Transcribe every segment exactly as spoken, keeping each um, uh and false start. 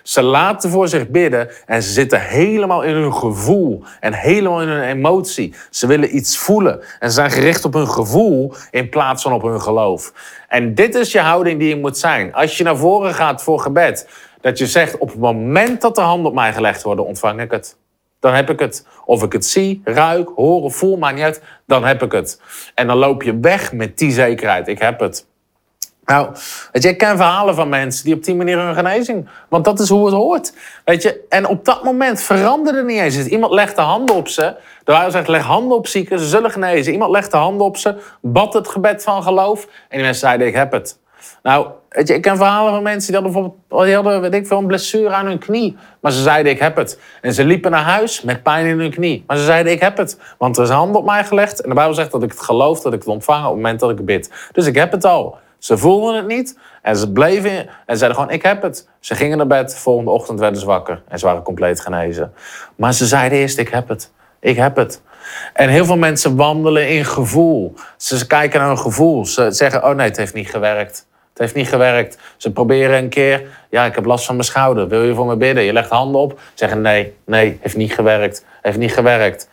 Ze laten voor zich bidden en ze zitten helemaal in hun gevoel en helemaal in hun emotie. Ze willen iets voelen en ze zijn gericht op hun gevoel in plaats van op hun geloof. En dit is je houding die je moet zijn. Als je naar voren gaat voor gebed, dat je zegt op het moment dat de handen op mij gelegd worden, ontvang ik het. Dan heb ik het. Of ik het zie, ruik, hoor of voel, maakt niet uit. Dan heb ik het. En dan loop je weg met die zekerheid. Ik heb het. Nou, weet je, ik ken verhalen van mensen die op die manier hun genezing. Want dat is hoe het hoort. Weet je, en op dat moment veranderde niet eens. Iemand legt de handen op ze. De Bijbel zegt, leg handen op zieken, ze zullen genezen. Iemand legt de handen op ze, bad het gebed van geloof. En die mensen zeiden, ik heb het. Nou, weet je, ik ken verhalen van mensen die hadden bijvoorbeeld, die hadden, weet ik veel, een blessure aan hun knie. Maar ze zeiden, ik heb het. En ze liepen naar huis met pijn in hun knie. Maar ze zeiden, ik heb het. Want er is een hand op mij gelegd. En de Bijbel zegt dat ik het geloof, dat ik het ontvang op het moment dat ik bid. Dus ik heb het al. Ze voelden het niet. En ze bleven in, en zeiden gewoon, ik heb het. Ze gingen naar bed, volgende ochtend werden ze wakker. En ze waren compleet genezen. Maar ze zeiden eerst, ik heb het. Ik heb het. En heel veel mensen wandelen in gevoel. Ze kijken naar hun gevoel. Ze zeggen, oh nee, het heeft niet gewerkt. Het heeft niet gewerkt. Ze proberen een keer, ja, ik heb last van mijn schouder. Wil je voor me bidden? Je legt handen op. Zeggen, nee, nee, heeft niet gewerkt. Heeft niet gewerkt.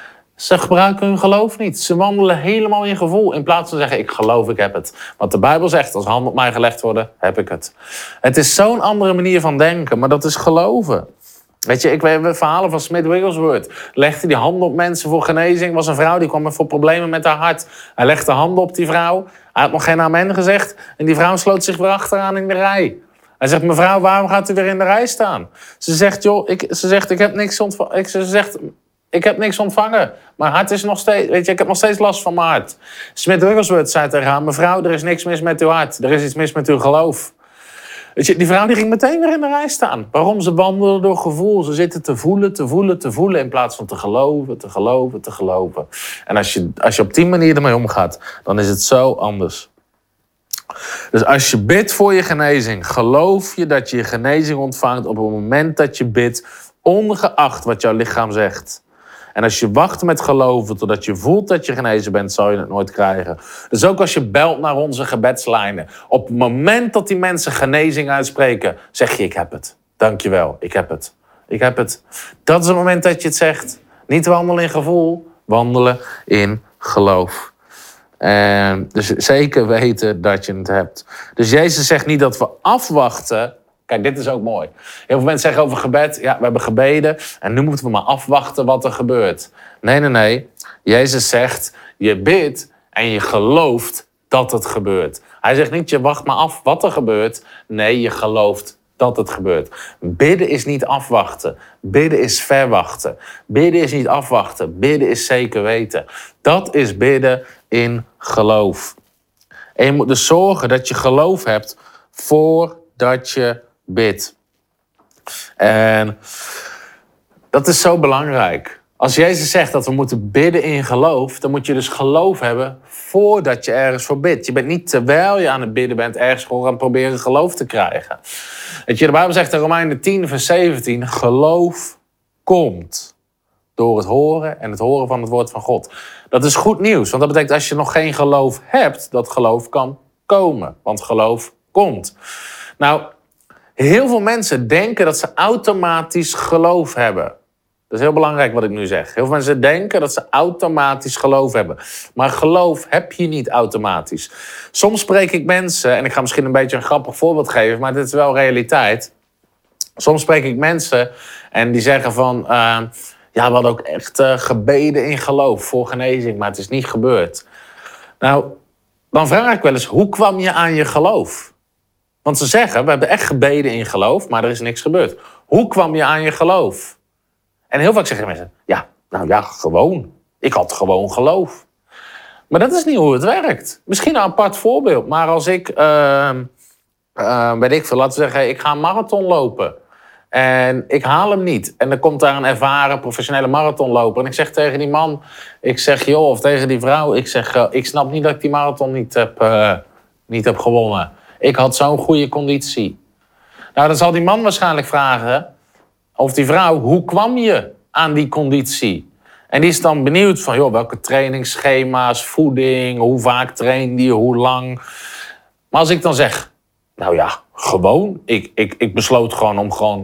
Ze gebruiken hun geloof niet. Ze wandelen helemaal in gevoel. In plaats van zeggen, ik geloof, ik heb het. Want de Bijbel zegt, als handen op mij gelegd worden, heb ik het. Het is zo'n andere manier van denken, maar dat is geloven. Weet je, ik weet verhalen van Smith Wigglesworth. Legde die handen op mensen voor genezing. Was een vrouw die kwam met voor problemen met haar hart. Hij legde handen op die vrouw. Hij had nog geen amen gezegd. En die vrouw sloot zich weer achteraan in de rij. Hij zegt, mevrouw, waarom gaat u weer in de rij staan? Ze zegt, joh, ik, ze zegt, ik heb niks ontvangen. Ze zegt, ik heb niks ontvangen. Mijn hart is nog steeds, weet je, ik heb nog steeds last van mijn hart. Smith Wigglesworth zei tegen haar, mevrouw, er is niks mis met uw hart. Er is iets mis met uw geloof. Weet je, die vrouw die ging meteen weer in de rij staan. Waarom? Ze wandelen door gevoel. Ze zitten te voelen, te voelen, te voelen... in plaats van te geloven, te geloven, te geloven. En als je, als je op die manier ermee omgaat, dan is het zo anders. Dus als je bidt voor je genezing, geloof je dat je je genezing ontvangt op het moment dat je bidt, ongeacht wat jouw lichaam zegt. En als je wacht met geloven totdat je voelt dat je genezen bent, zal je het nooit krijgen. Dus ook als je belt naar onze gebedslijnen. Op het moment dat die mensen genezing uitspreken, zeg je, ik heb het. Dankjewel, ik heb het. Ik heb het. Dat is het moment dat je het zegt. Niet wandelen in gevoel, wandelen in geloof. En dus zeker weten dat je het hebt. Dus Jezus zegt niet dat we afwachten. Kijk, dit is ook mooi. Heel veel mensen zeggen over gebed, ja, we hebben gebeden en nu moeten we maar afwachten wat er gebeurt. Nee, nee, nee. Jezus zegt, je bidt en je gelooft dat het gebeurt. Hij zegt niet, je wacht maar af wat er gebeurt. Nee, je gelooft dat het gebeurt. Bidden is niet afwachten. Bidden is verwachten. Bidden is niet afwachten. Bidden is zeker weten. Dat is bidden in geloof. En je moet dus zorgen dat je geloof hebt voordat je bidt. En dat is zo belangrijk. Als Jezus zegt dat we moeten bidden in geloof, dan moet je dus geloof hebben voordat je ergens voor bidt. Je bent niet terwijl je aan het bidden bent ergens gewoon aan het proberen geloof te krijgen. Weet je, de Bijbel zegt in Romeinen tien vers zeventien, geloof komt door het horen en het horen van het woord van God. Dat is goed nieuws, want dat betekent als je nog geen geloof hebt, dat geloof kan komen. Want geloof komt. Nou, heel veel mensen denken dat ze automatisch geloof hebben. Dat is heel belangrijk wat ik nu zeg. Heel veel mensen denken dat ze automatisch geloof hebben. Maar geloof heb je niet automatisch. Soms spreek ik mensen, en ik ga misschien een beetje een grappig voorbeeld geven, maar dit is wel realiteit. Soms spreek ik mensen en die zeggen van, Uh, ja, we hadden ook echt uh, gebeden in geloof voor genezing, maar het is niet gebeurd. Nou, dan vraag ik wel eens, hoe kwam je aan je geloof? Want ze zeggen, we hebben echt gebeden in geloof, maar er is niks gebeurd. Hoe kwam je aan je geloof? En heel vaak zeggen mensen, ja, nou ja, gewoon. Ik had gewoon geloof. Maar dat is niet hoe het werkt. Misschien een apart voorbeeld, maar als ik, uh, uh, weet ik veel, laten we zeggen, ik ga een marathon lopen. En ik haal hem niet. En dan komt daar een ervaren professionele marathonloper. En ik zeg tegen die man, ik zeg joh, of tegen die vrouw, ik zeg, uh, ik snap niet dat ik die marathon niet heb, uh, niet heb gewonnen. Ik had zo'n goede conditie. Nou, dan zal die man waarschijnlijk vragen, of die vrouw, hoe kwam je aan die conditie? En die is dan benieuwd van, joh, welke trainingsschema's, voeding, hoe vaak trainde je, hoe lang. Maar als ik dan zeg, nou ja, gewoon. Ik, ik, ik besloot gewoon om gewoon